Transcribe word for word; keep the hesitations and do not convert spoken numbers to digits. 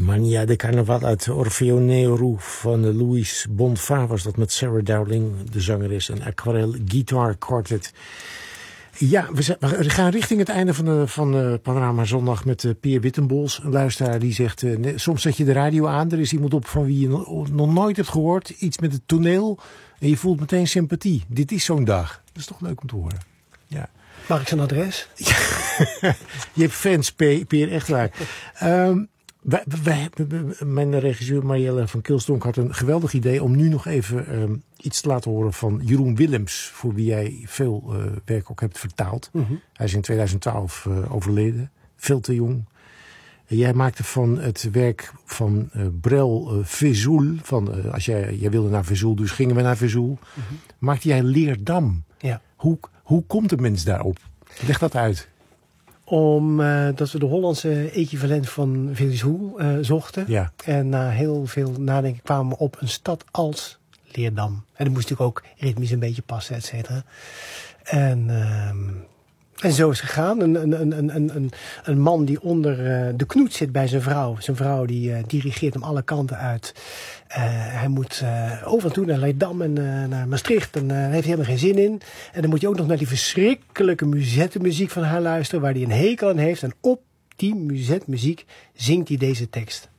Mania de Carnaval uit Orfeo Nero van Louis Bonfa was dat met Sarah Dowling, de zangeres, en Aquarelle Guitar Quartet. Ja, we, zijn, we gaan richting het einde van de, van de Panorama Zondag met uh, Peer Wittenbols, een luisteraar die zegt, uh, nee, soms zet je de radio aan, er is iemand op van wie je no, nog nooit hebt gehoord, iets met het toneel en je voelt meteen sympathie. Dit is zo'n dag. Dat is toch leuk om te horen. Ja. Mag ik zijn adres? Ja. Je hebt fans, Peer, echt waar. Um, wij, wij, mijn regisseur Marielle van Kilstonk had een geweldig idee om nu nog even um, iets te laten horen van Jeroen Willems, voor wie jij veel uh, werk ook hebt vertaald. Mm-hmm. Hij is in tweeduizend twaalf uh, overleden, veel te jong. En jij maakte van het werk van uh, Brel uh, Vesoul, van, uh, als jij, jij wilde naar Vesoul, dus gingen we naar Vesoul, mm-hmm. maakte jij Leerdam. Ja. Hoe, hoe komt de mens daarop? Leg dat uit. Omdat uh, we de Hollandse equivalent van Vesoul uh, zochten. Ja. En na heel veel nadenken kwamen we op een stad als Leerdam. En dat moest natuurlijk ook ritmisch een beetje passen, et cetera. En, uh, en zo is het gegaan. Een, een, een, een, een, een man die onder uh, de knoet zit bij zijn vrouw. Zijn vrouw die uh, dirigeert hem alle kanten uit. Uh, hij moet uh, over en toe naar Leerdam en uh, naar Maastricht. En uh, daar heeft hij helemaal geen zin in. En dan moet je ook nog naar die verschrikkelijke muzettenmuziek van haar luisteren, waar hij een hekel aan heeft. En op die muzetmuziek zingt hij deze tekst.